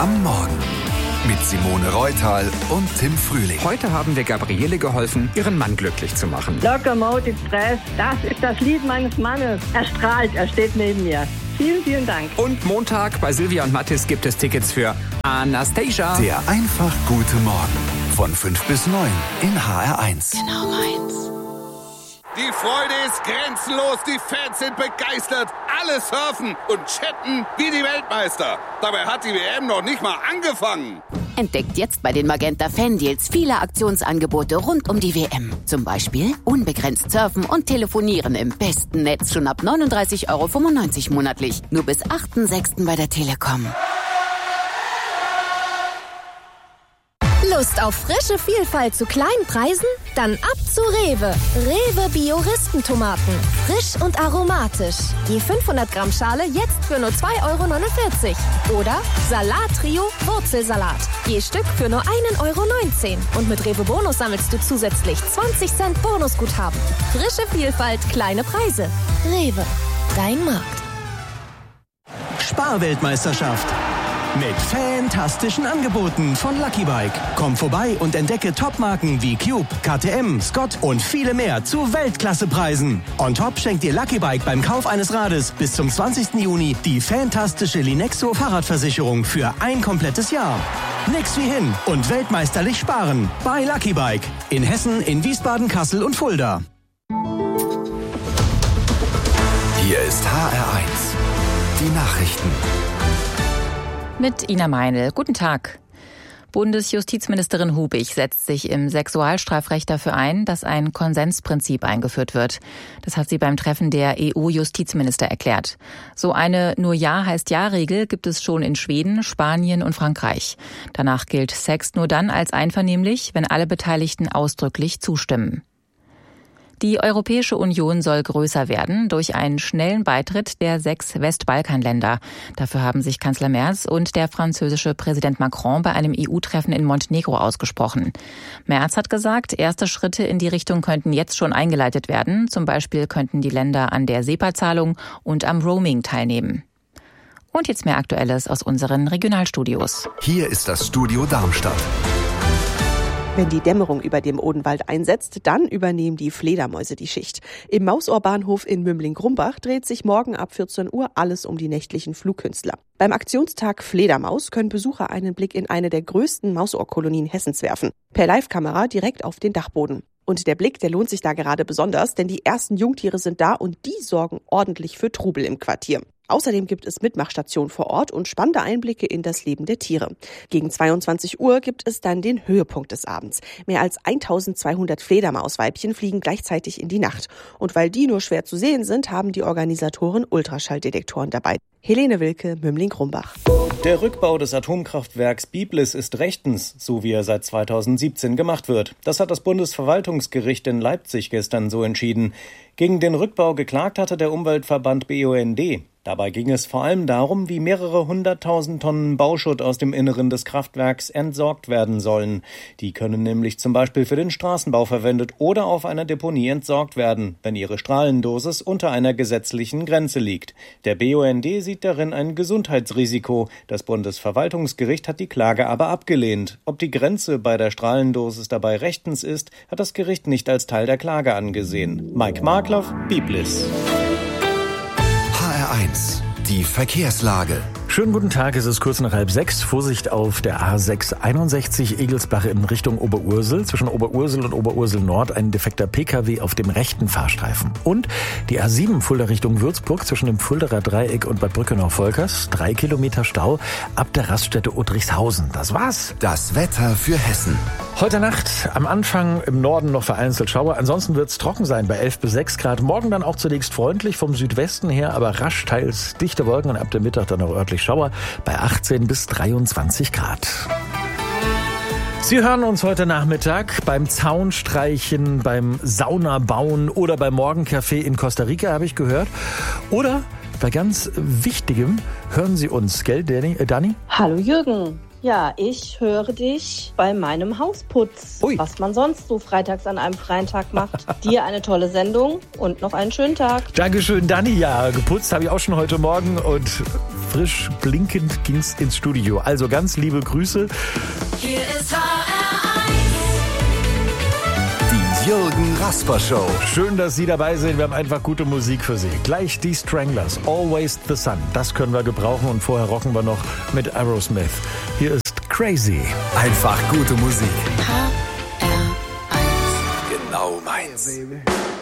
am Morgen. Mit Simone Reutal und Tim Frühling. Heute haben wir Gabriele geholfen, ihren Mann glücklich zu machen. Locomotive Stress, das ist das Lied meines Mannes. Er strahlt, er steht neben mir. Vielen, vielen Dank. Und Montag bei Silvia und Mathis gibt es Tickets für Anastasia. Der einfach gute Morgen. Von 5 bis 9 in HR1. Genau meins. Die Freude ist grenzenlos, die Fans sind begeistert, alle surfen und chatten wie die Weltmeister. Dabei hat die WM noch nicht mal angefangen. Entdeckt jetzt bei den Magenta Fan-Deals viele Aktionsangebote rund um die WM. Zum Beispiel unbegrenzt surfen und telefonieren im besten Netz schon ab 39,95 € monatlich. Nur bis 8.6. bei der Telekom. Lust auf frische Vielfalt zu kleinen Preisen? Dann ab zu Rewe. Rewe Bio-Ristentomaten. Frisch und aromatisch. Je 500 Gramm Schale jetzt für nur 2,49 €. Oder Salat-Trio Wurzelsalat. Je Stück für nur 1,19 € Und mit Rewe Bonus sammelst du zusätzlich 20 Cent Bonusguthaben. Frische Vielfalt, kleine Preise. Rewe. Dein Markt. Sparweltmeisterschaft. Mit fantastischen Angeboten von Lucky Bike. Komm vorbei und entdecke Topmarken wie Cube, KTM, Scott und viele mehr zu Weltklassepreisen. On top schenkt dir Lucky Bike beim Kauf eines Rades bis zum 20. Juni die fantastische Linexo Fahrradversicherung für ein komplettes Jahr. Nix wie hin und weltmeisterlich sparen bei Lucky Bike. In Hessen, in Wiesbaden, Kassel und Fulda. Hier ist HR1. Die Nachrichten. Mit Ina Meinl. Guten Tag. Bundesjustizministerin Hubig setzt sich im Sexualstrafrecht dafür ein, dass ein Konsensprinzip eingeführt wird. Das hat sie beim Treffen der EU-Justizminister erklärt. So eine Nur-Ja-heißt-Ja-Regel gibt es schon in Schweden, Spanien und Frankreich. Danach gilt Sex nur dann als einvernehmlich, wenn alle Beteiligten ausdrücklich zustimmen. Die Europäische Union soll größer werden durch einen schnellen Beitritt der 6 Westbalkanländer. Dafür haben sich Kanzler Merz und der französische Präsident Macron bei einem EU-Treffen in Montenegro ausgesprochen. Merz hat gesagt, erste Schritte in die Richtung könnten jetzt schon eingeleitet werden. Zum Beispiel könnten die Länder an der SEPA-Zahlung und am Roaming teilnehmen. Und jetzt mehr Aktuelles aus unseren Regionalstudios. Hier ist das Studio Darmstadt. Wenn die Dämmerung über dem Odenwald einsetzt, dann übernehmen die Fledermäuse die Schicht. Im Mausohrbahnhof in Mümling-Grumbach dreht sich morgen ab 14 Uhr alles um die nächtlichen Flugkünstler. Beim Aktionstag Fledermaus können Besucher einen Blick in eine der größten Mausohrkolonien Hessens werfen. Per Live-Kamera direkt auf den Dachboden. Und der Blick, der lohnt sich da gerade besonders, denn die ersten Jungtiere sind da und die sorgen ordentlich für Trubel im Quartier. Außerdem gibt es Mitmachstationen vor Ort und spannende Einblicke in das Leben der Tiere. Gegen 22 Uhr gibt es dann den Höhepunkt des Abends. Mehr als 1200 Fledermausweibchen fliegen gleichzeitig in die Nacht. Und weil die nur schwer zu sehen sind, haben die Organisatoren Ultraschalldetektoren dabei. Helene Wilke, Mümling-Grumbach. Der Rückbau des Atomkraftwerks Biblis ist rechtens, so wie er seit 2017 gemacht wird. Das hat das Bundesverwaltungsgericht in Leipzig gestern so entschieden. Gegen den Rückbau geklagt hatte der Umweltverband BUND. Dabei ging es vor allem darum, wie mehrere 100.000 Tonnen Bauschutt aus dem Inneren des Kraftwerks entsorgt werden sollen. Die können nämlich zum Beispiel für den Straßenbau verwendet oder auf einer Deponie entsorgt werden, wenn ihre Strahlendosis unter einer gesetzlichen Grenze liegt. Der BUND sieht darin ein Gesundheitsrisiko. Das Bundesverwaltungsgericht hat die Klage aber abgelehnt. Ob die Grenze bei der Strahlendosis dabei rechtens ist, hat das Gericht nicht als Teil der Klage angesehen. Mike Markloff, Biblis. HR1, die Verkehrslage. Schönen guten Tag, es ist kurz nach 5:30. Vorsicht auf der A6 61 Egelsbach in Richtung Oberursel. Zwischen Oberursel und Oberursel Nord ein defekter Pkw auf dem rechten Fahrstreifen. Und die A7 Fulda Richtung Würzburg zwischen dem Fuldaer Dreieck und Bad Brückenau-Volkers. 3 Kilometer Stau ab der Raststätte Uttrichshausen. Das war's. Das Wetter für Hessen. Heute Nacht am Anfang im Norden noch vereinzelt Schauer. Ansonsten wird's trocken sein bei 11 bis 6 Grad. Morgen dann auch zunächst freundlich vom Südwesten her, aber rasch teils dichte Wolken und ab der Mittag dann auch örtlich Schauer bei 18 bis 23 Grad. Sie hören uns heute Nachmittag beim Zaunstreichen, beim Saunabauen oder beim Morgencafé in Costa Rica, habe ich gehört. Oder bei ganz Wichtigem hören Sie uns, gell, Dani? Hallo Jürgen. Ja, ich höre dich bei meinem Hausputz. Ui. Was man sonst so freitags an einem freien Tag macht. Dir eine tolle Sendung und noch einen schönen Tag. Dankeschön, Dani. Ja, geputzt habe ich auch schon heute Morgen und frisch blinkend ging's ins Studio. Also ganz liebe Grüße. Hier ist HR1. Die Jürgen Rasper Show. Schön, dass Sie dabei sind. Wir haben einfach gute Musik für Sie. Gleich die Stranglers, Always the Sun. Das können wir gebrauchen und vorher rocken wir noch mit Aerosmith. Hier ist Crazy. Einfach gute Musik. HR1. Genau meins.